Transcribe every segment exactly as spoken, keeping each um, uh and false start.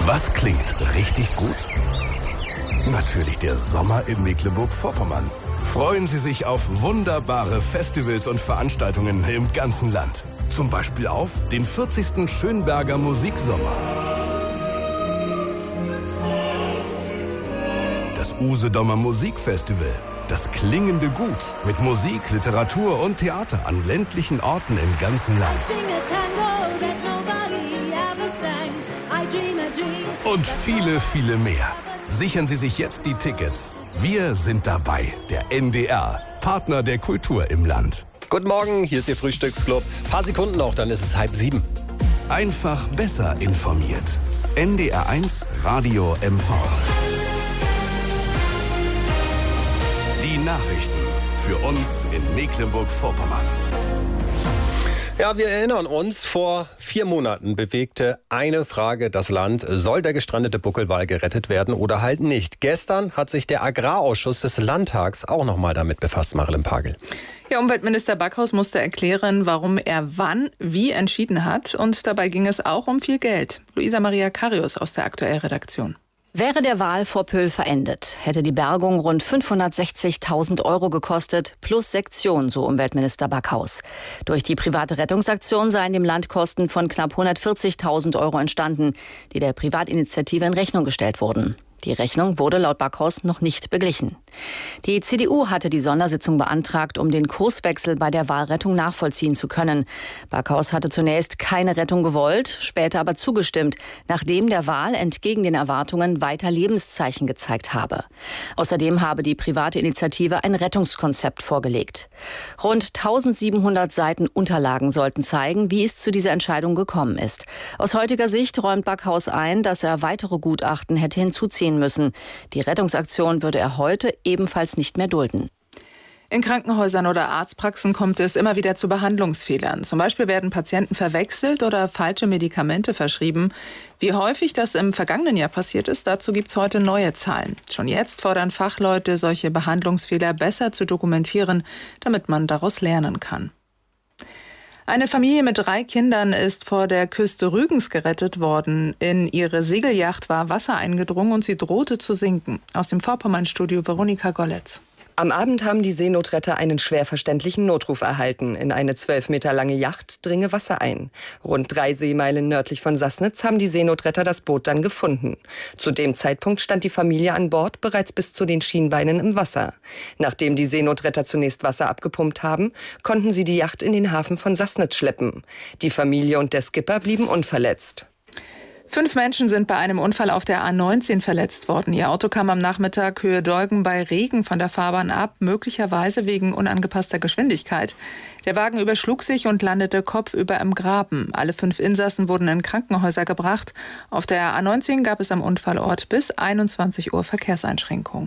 Was klingt richtig gut? Natürlich der Sommer in Mecklenburg-Vorpommern. Freuen Sie sich auf wunderbare Festivals und Veranstaltungen im ganzen Land. Zum Beispiel auf den vierzigsten Schönberger Musiksommer. Das Usedomer Musikfestival. Das klingende Gut mit Musik, Literatur und Theater an ländlichen Orten im ganzen Land. Und viele, viele mehr. Sichern Sie sich jetzt die Tickets. Wir sind dabei, der N D R, Partner der Kultur im Land. Guten Morgen, hier ist Ihr Frühstücksclub. Paar Sekunden noch, dann ist es halb sieben. Einfach besser informiert. N D R eins Radio M V. Die Nachrichten für uns in Mecklenburg-Vorpommern. Ja, wir erinnern uns, vor vier Monaten bewegte eine Frage das Land. Soll der gestrandete Buckelwal gerettet werden oder halt nicht? Gestern hat sich der Agrarausschuss des Landtags auch noch mal damit befasst, Marilyn Pagel. Ja, Umweltminister Backhaus musste erklären, warum er wann, wie entschieden hat. Und dabei ging es auch um viel Geld. Luisa Maria Karius aus der Aktuell-Redaktion. Wäre der Wal vor Pöhl verendet, hätte die Bergung rund fünfhundertsechzigtausend Euro gekostet, plus Sektion, so Umweltminister Backhaus. Durch die private Rettungsaktion seien dem Land Kosten von knapp hundertvierzigtausend Euro entstanden, die der Privatinitiative in Rechnung gestellt wurden. Die Rechnung wurde laut Backhaus noch nicht beglichen. Die C D U hatte die Sondersitzung beantragt, um den Kurswechsel bei der Walrettung nachvollziehen zu können. Backhaus hatte zunächst keine Rettung gewollt, später aber zugestimmt, nachdem der Wal entgegen den Erwartungen weiter Lebenszeichen gezeigt habe. Außerdem habe die private Initiative ein Rettungskonzept vorgelegt. Rund eintausendsiebenhundert Seiten Unterlagen sollten zeigen, wie es zu dieser Entscheidung gekommen ist. Aus heutiger Sicht räumt Backhaus ein, dass er weitere Gutachten hätte hinzuziehen müssen. Die Rettungsaktion würde er heute ebenfalls nicht mehr dulden. In Krankenhäusern oder Arztpraxen kommt es immer wieder zu Behandlungsfehlern. Zum Beispiel werden Patienten verwechselt oder falsche Medikamente verschrieben. Wie häufig das im vergangenen Jahr passiert ist, dazu gibt es heute neue Zahlen. Schon jetzt fordern Fachleute, solche Behandlungsfehler besser zu dokumentieren, damit man daraus lernen kann. Eine Familie mit drei Kindern ist vor der Küste Rügens gerettet worden. In ihre Segelyacht war Wasser eingedrungen und sie drohte zu sinken. Aus dem Vorpommern-Studio Veronika Golletz. Am Abend haben die Seenotretter einen schwer verständlichen Notruf erhalten. In eine zwölf Meter lange Yacht dringe Wasser ein. Rund drei Seemeilen nördlich von Sassnitz haben die Seenotretter das Boot dann gefunden. Zu dem Zeitpunkt stand die Familie an Bord bereits bis zu den Schienbeinen im Wasser. Nachdem die Seenotretter zunächst Wasser abgepumpt haben, konnten sie die Yacht in den Hafen von Sassnitz schleppen. Die Familie und der Skipper blieben unverletzt. Fünf Menschen sind bei einem Unfall auf der A neunzehn verletzt worden. Ihr Auto kam am Nachmittag Höhe Dolgen bei Regen von der Fahrbahn ab, möglicherweise wegen unangepasster Geschwindigkeit. Der Wagen überschlug sich und landete kopfüber im Graben. Alle fünf Insassen wurden in Krankenhäuser gebracht. Auf der A neunzehn gab es am Unfallort bis einundzwanzig Uhr Verkehrseinschränkungen.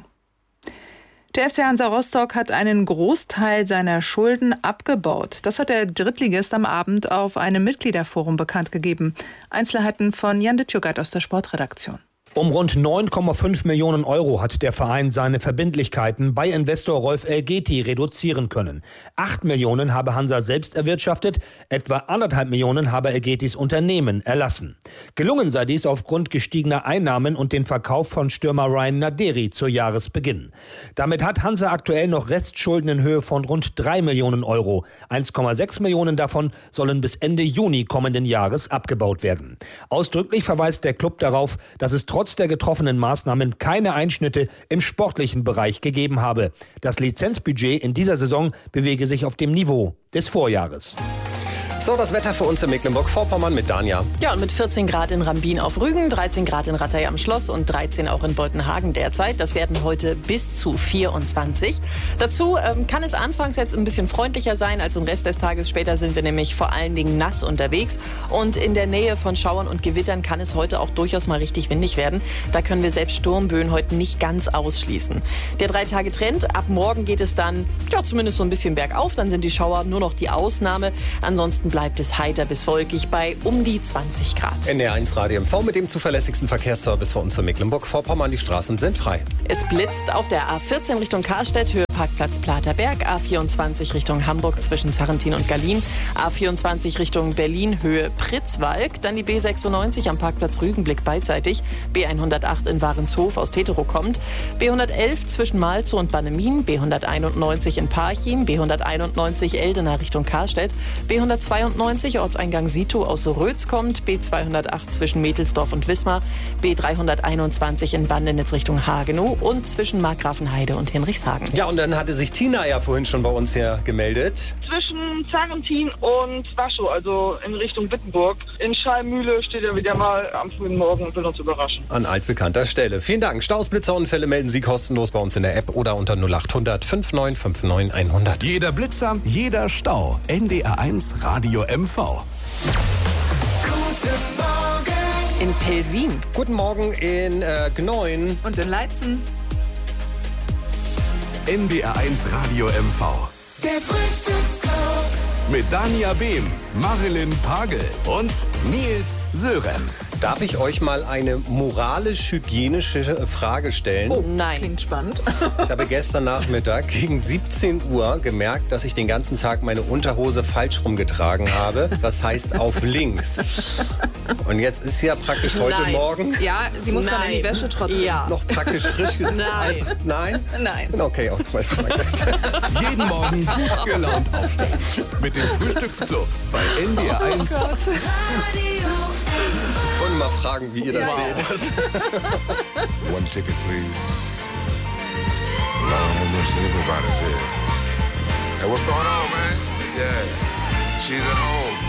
Der F C Hansa Rostock hat einen Großteil seiner Schulden abgebaut. Das hat der Drittligist am Abend auf einem Mitgliederforum bekannt gegeben. Einzelheiten von Jan de Tjugart aus der Sportredaktion. Um rund neun Komma fünf Millionen Euro hat der Verein seine Verbindlichkeiten bei Investor Rolf Elgeti reduzieren können. Acht Millionen habe Hansa selbst erwirtschaftet, etwa anderthalb Millionen habe Elgetis Unternehmen erlassen. Gelungen sei dies aufgrund gestiegener Einnahmen und den Verkauf von Stürmer Ryan Naderi zu Jahresbeginn. Damit hat Hansa aktuell noch Restschulden in Höhe von rund drei Millionen Euro. eins Komma sechs Millionen davon sollen bis Ende Juni kommenden Jahres abgebaut werden. Ausdrücklich verweist der Klub darauf, dass es trotz der getroffenen Maßnahmen keine Einschnitte im sportlichen Bereich gegeben habe. Das Lizenzbudget in dieser Saison bewege sich auf dem Niveau des Vorjahres. So, das Wetter für uns in Mecklenburg-Vorpommern mit Danja. Ja, und mit vierzehn Grad in Rambin auf Rügen, dreizehn Grad in Rattay am Schloss und dreizehn auch in Boltenhagen derzeit. Das werden heute bis zu vierundzwanzig. Dazu ähm, kann es anfangs jetzt ein bisschen freundlicher sein als im Rest des Tages. Später sind wir nämlich vor allen Dingen nass unterwegs. Und in der Nähe von Schauern und Gewittern kann es heute auch durchaus mal richtig windig werden. Da können wir selbst Sturmböen heute nicht ganz ausschließen. Der Drei-Tage-Trend, ab morgen geht es dann ja zumindest so ein bisschen bergauf. Dann sind die Schauer nur noch die Ausnahme. Ansonsten bleibt es heiter bis wolkig bei um die zwanzig Grad. N D R eins Radio M V mit dem zuverlässigsten Verkehrsservice für uns in Mecklenburg-Vorpommern. Die Straßen sind frei. Es blitzt auf der A vierzehn Richtung Karstedt, Höhe Park Parkplatz Platerberg, A vierundzwanzig Richtung Hamburg zwischen Sarrentin und Gallien, A vierundzwanzig Richtung Berlin, Höhe Pritzwalk, dann die B sechsundneunzig am Parkplatz Rügenblick beidseitig, B hundertacht in Warenshof aus Teterow kommt, B hundertelf zwischen Malzow und Bannemin, B hunderteinundneunzig in Parchim, B hunderteinundneunzig Eldena Richtung Karstedt, B hundertzweiundneunzig Ortseingang Sito aus Rötz kommt, B zweihundertacht zwischen Mädelsdorf und Wismar, B dreihunderteinundzwanzig in Bandenitz Richtung Hagenow und zwischen Markgrafenheide und Hinrichshagen. Ja, und dann hatte sich Tina ja vorhin schon bei uns hier gemeldet. Zwischen Sarrentin und Waschow, also in Richtung Wittenburg. In Schallmühle steht er wieder mal am frühen Morgen und will uns überraschen. An altbekannter Stelle. Vielen Dank. Staus, Blitzerunfälle melden Sie kostenlos bei uns in der App oder unter null acht hundert fünfundneunzig neunundfünfzig hundert. Jeder Blitzer, jeder Stau. N D R eins Radio M V. Guten Morgen. In Pelsin. Guten Morgen in äh, Gneuen. Und in Leitzen. N D R eins Radio M V. Der Frühstücksclub. Mit Dania Behm, Marilyn Pagel und Nils Sörenz. Darf ich euch mal eine moralisch-hygienische Frage stellen? Oh, Nein. das klingt spannend. Ich habe gestern Nachmittag gegen siebzehn Uhr gemerkt, dass ich den ganzen Tag meine Unterhose falsch rumgetragen habe. Das heißt auf links. Und jetzt ist sie ja praktisch heute Nein. Morgen Ja, sie muss dann in die Nein. Wäsche trotzdem. Ja. noch praktisch frisch. Nein. Also, nein? Nein. Okay, auch mal Jeden Morgen gut gelaunt aufstehen. Mit dem Frühstücksclub bei N D R eins. Radio Ich wollte mal fragen, wie ihr das seht. One ticket, please. Lord have mercy, everybody's here. Hey, what's going on, man? Yeah, she's at home.